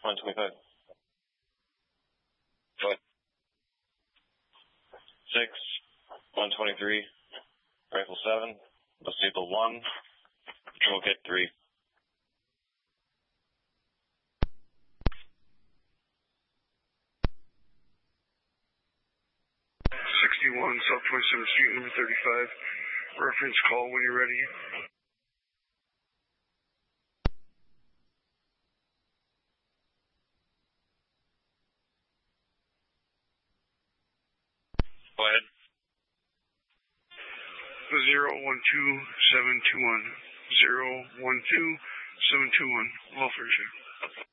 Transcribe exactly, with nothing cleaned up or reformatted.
one twenty-five. Go ahead. six, one twenty-three, Rifle seven, Baseball one, Patrol Kit three. sixty-one, South twenty-seventh Street, number thirty-five. Reference call when you're ready. Go ahead. zero one two seven two one. zero one two seven two one. Welfare check.